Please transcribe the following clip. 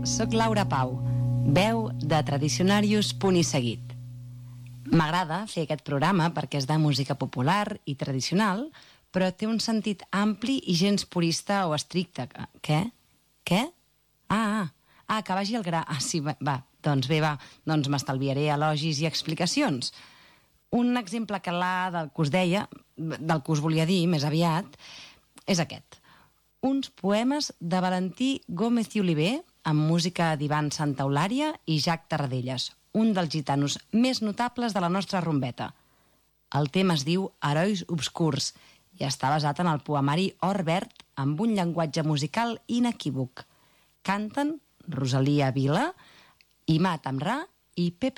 Soc Laura Pau, veu de Tradicionarius Punt i Seguit. M'agrada fer aquest programa perquè és de música popular i tradicional, però té un sentit ampli i gens purista o estricte. Què? Què? Que vagi al gra. Sí, va, doncs m'estalviaré elogis i explicacions. Un exemple clar del que us deia, del que us volia dir més aviat, és aquest. Uns poemes de Valentí Gómez i Oliver, amb música d'Ivan Santaolària i Jack Tarradellas, un dels gitanos més notables de la nostra rumbeta. El tema es diu Herois obscurs i està basat en el poemari Or Verd amb un llenguatge musical inequívoc. Canten Rosalia Vila, Imad Amrà i Pepe